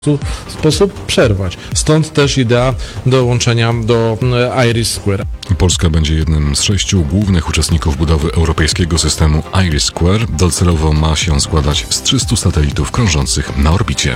sposób przerwać. Stąd też idea dołączenia do IRIS². Polska będzie jednym z 6 głównych uczestników budowy europejskiego systemu IRIS². Docelowo ma się składać z 300 satelitów krążących na orbicie.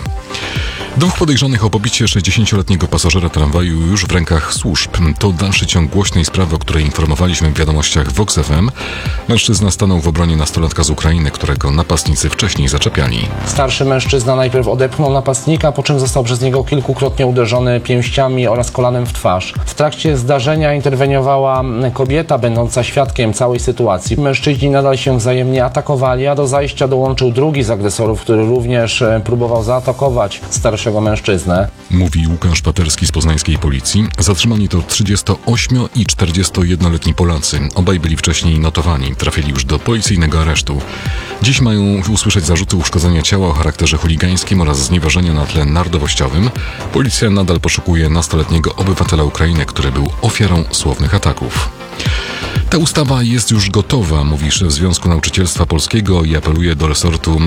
2 podejrzanych o pobicie 60-letniego pasażera tramwaju już w rękach służb. To dalszy ciąg głośnej sprawy, o której informowaliśmy w wiadomościach Vox FM. Mężczyzna stanął w obronie nastolatka z Ukrainy, którego napastnicy wcześniej zaczepiali. Starszy mężczyzna najpierw odepchnął napastnika, po czym został przez niego kilkukrotnie uderzony pięściami oraz kolanem w twarz. W trakcie zdarzenia interweniowała kobieta, będąca świadkiem całej sytuacji. Mężczyźni nadal się wzajemnie atakowali, a do zajścia dołączył drugi z agresorów, który również próbował zaatakować starszego mężczyznę. Mówi Łukasz Paterski z poznańskiej policji. Zatrzymani to 38 i 41-letni Polacy. Obaj byli wcześniej notowani. Trafili już do policyjnego aresztu. Dziś mają usłyszeć zarzuty uszkodzenia ciała o charakterze chuligańskim oraz znieważenia na tle narodowościowym. Policja nadal poszukuje nastoletniego obywatela Ukrainy, który był ofiarą słownych ataków. Ta ustawa jest już gotowa, mówi szef Związku Nauczycielstwa Polskiego i apeluje do resortu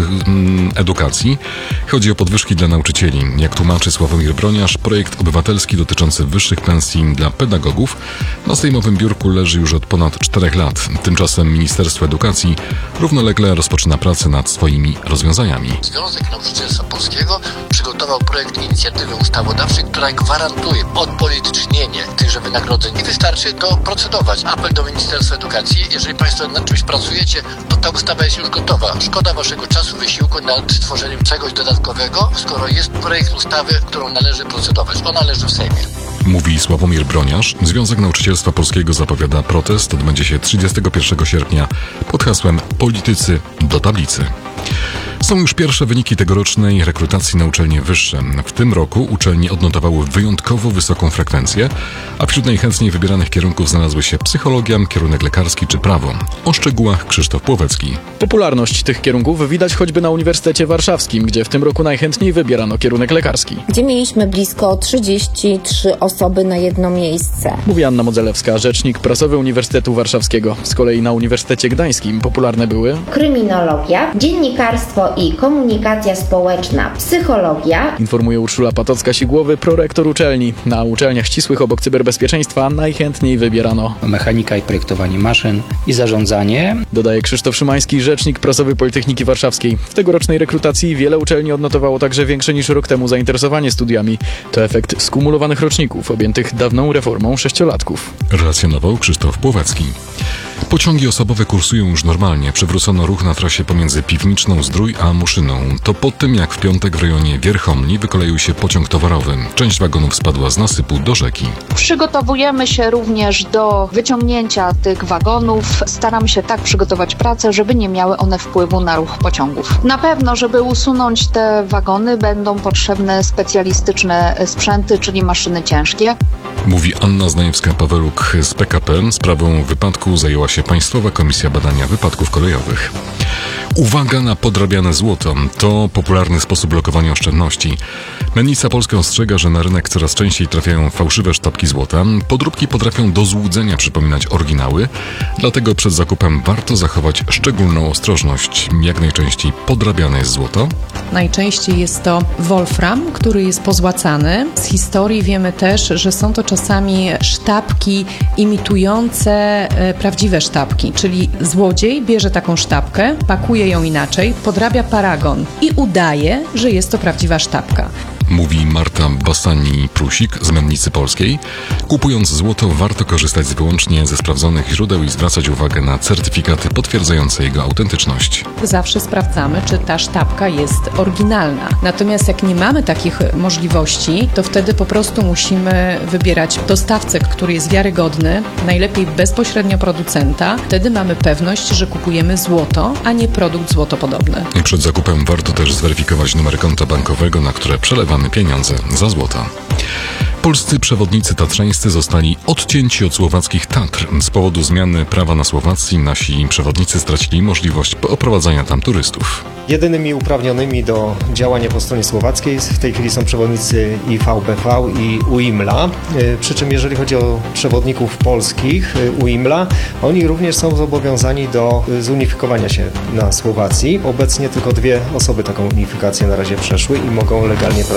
edukacji. Chodzi o podwyżki dla nauczycieli. Jak tłumaczy Sławomir Broniarz, projekt obywatelski dotyczący wyższych pensji dla pedagogów na sejmowym biurku leży już od ponad 4 lat. Tymczasem Ministerstwo Edukacji równolegle rozpoczyna pracę nad swoimi rozwiązaniami. Związek Nauczycielstwa Polskiego przygotował projekt inicjatywy ustawodawczej, która gwarantuje odpolitycznienie tychże wynagrodzeń. Nie wystarczy to procedować. Apel do Ministerstwa Edukacji, jeżeli Państwo nad czymś pracujecie, to ta ustawa jest już gotowa. Szkoda Waszego czasu, wysiłku nad stworzeniem czegoś dodatkowego, skoro jest projekt ustawy, którą należy procedować. Ona leży w Sejmie. Mówi Sławomir Broniarz. Związek Nauczycielstwa Polskiego zapowiada protest. Odbędzie się 31 sierpnia pod hasłem Politycy do tablicy. Są już pierwsze wyniki tegorocznej rekrutacji na uczelnie wyższe. W tym roku uczelnie odnotowały wyjątkowo wysoką frekwencję, a wśród najchętniej wybieranych kierunków znalazły się psychologia, kierunek lekarski czy prawo. O szczegółach Krzysztof Płowecki. Popularność tych kierunków widać choćby na Uniwersytecie Warszawskim, gdzie w tym roku najchętniej wybierano kierunek lekarski. Gdzie mieliśmy blisko 33 osoby na jedno miejsce. Mówi Anna Modzelewska, rzecznik prasowy Uniwersytetu Warszawskiego. Z kolei na Uniwersytecie Gdańskim popularne były Kryminologia, dziennikarstwo i komunikacja społeczna, psychologia. Informuje Urszula Patocka-Sigłowy, prorektor uczelni. Na uczelniach ścisłych obok cyberbezpieczeństwa najchętniej wybierano mechanika i projektowanie maszyn i zarządzanie. Dodaje Krzysztof Szymański, rzecznik prasowy Politechniki Warszawskiej. W tegorocznej rekrutacji wiele uczelni odnotowało także większe niż rok temu zainteresowanie studiami. To efekt skumulowanych roczników objętych dawną reformą 6-latków. Relacjonował Krzysztof Płowecki. Pociągi osobowe kursują już normalnie. Przywrócono ruch na trasie pomiędzy Piwniczną Zdrój a Muszyną. To po tym, jak w piątek w rejonie Wierchomni wykoleił się pociąg towarowy. Część wagonów spadła z nasypu do rzeki. Przygotowujemy się również do wyciągnięcia tych wagonów. Staramy się tak przygotować pracę, żeby nie miały one wpływu na ruch pociągów. Na pewno, żeby usunąć te wagony, będą potrzebne specjalistyczne sprzęty, czyli maszyny ciężkie. Mówi Anna Znajewska-Paweluk z PKP. Sprawą wypadku zajęła się Państwowa Komisja Badania Wypadków Kolejowych. Uwaga na podrabiane złoto. To popularny sposób lokowania oszczędności. Mennica Polska ostrzega, że na rynek coraz częściej trafiają fałszywe sztabki złota. Podróbki potrafią do złudzenia przypominać oryginały, dlatego przed zakupem warto zachować szczególną ostrożność. Jak najczęściej podrabiane jest złoto? Najczęściej jest to wolfram, który jest pozłacany. Z historii wiemy też, że są to czasami sztabki imitujące prawdziwe sztabki, czyli złodziej bierze taką sztabkę, pakuje ją inaczej, podrabia paragon i udaje, że jest to prawdziwa sztabka. Mówi Marta Basani-Prusik z Mennicy Polskiej. Kupując złoto warto korzystać wyłącznie ze sprawdzonych źródeł i zwracać uwagę na certyfikaty potwierdzające jego autentyczność. Zawsze sprawdzamy, czy ta sztabka jest oryginalna. Natomiast jak nie mamy takich możliwości, to wtedy po prostu musimy wybierać dostawcę, który jest wiarygodny, najlepiej bezpośrednio producenta. Wtedy mamy pewność, że kupujemy złoto, a nie produkt złotopodobny. Przed zakupem warto też zweryfikować numer konta bankowego, na które przelewamy pieniądze za złoto. Polscy przewodnicy tatrzańscy zostali odcięci od słowackich Tatr. Z powodu zmiany prawa na Słowacji nasi przewodnicy stracili możliwość oprowadzania tam turystów. Jedynymi uprawnionymi do działania po stronie słowackiej w tej chwili są przewodnicy i VBV i UIMLA. Przy czym jeżeli chodzi o przewodników polskich UIMLA, oni również są zobowiązani do zunifikowania się na Słowacji. Obecnie tylko 2 osoby taką unifikację na razie przeszły i mogą legalnie pracować.